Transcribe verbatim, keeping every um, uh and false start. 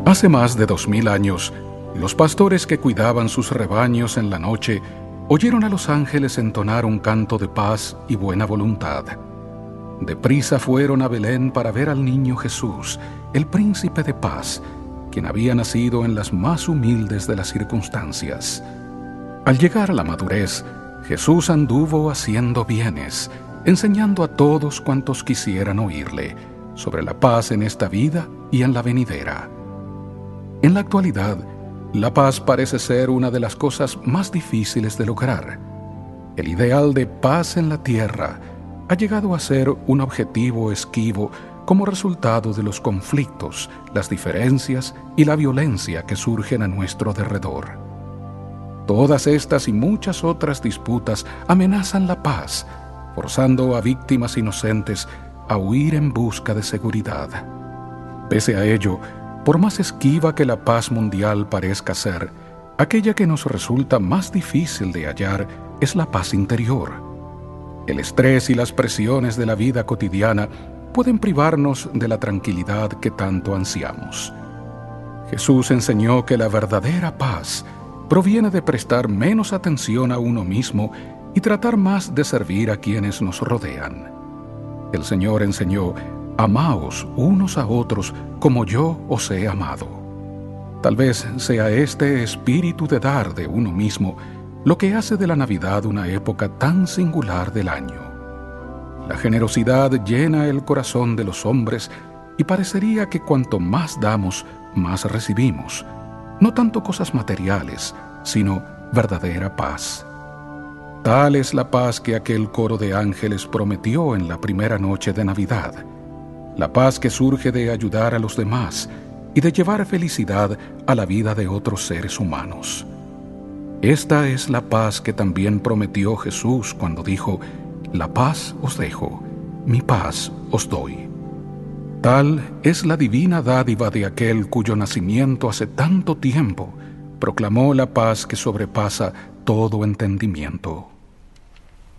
Hace más de dos mil años, los pastores que cuidaban sus rebaños en la noche oyeron a los ángeles entonar un canto de paz y buena voluntad. Deprisa fueron a Belén para ver al niño Jesús, el príncipe de paz, quien había nacido en las más humildes de las circunstancias. Al llegar a la madurez, Jesús anduvo haciendo bienes, enseñando a todos cuantos quisieran oírle sobre la paz en esta vida y en la venidera. En la actualidad, la paz parece ser una de las cosas más difíciles de lograr. El ideal de paz en la tierra ha llegado a ser un objetivo esquivo como resultado de los conflictos, las diferencias y la violencia que surgen a nuestro derredor. Todas estas y muchas otras disputas amenazan la paz, forzando a víctimas inocentes a huir en busca de seguridad. Pese a ello, por más esquiva que la paz mundial parezca ser, aquella que nos resulta más difícil de hallar es la paz interior. El estrés y las presiones de la vida cotidiana pueden privarnos de la tranquilidad que tanto ansiamos. Jesús enseñó que la verdadera paz proviene de prestar menos atención a uno mismo y tratar más de servir a quienes nos rodean. El Señor enseñó: amaos unos a otros como yo os he amado. Tal vez sea este espíritu de dar de uno mismo lo que hace de la Navidad una época tan singular del año. La generosidad llena el corazón de los hombres y parecería que cuanto más damos, más recibimos. No tanto cosas materiales, sino verdadera paz. Tal es la paz que aquel coro de ángeles prometió en la primera noche de Navidad. La paz que surge de ayudar a los demás y de llevar felicidad a la vida de otros seres humanos. Esta es la paz que también prometió Jesús cuando dijo: la paz os dejo, mi paz os doy. Tal es la divina dádiva de aquel cuyo nacimiento hace tanto tiempo proclamó la paz que sobrepasa todo entendimiento.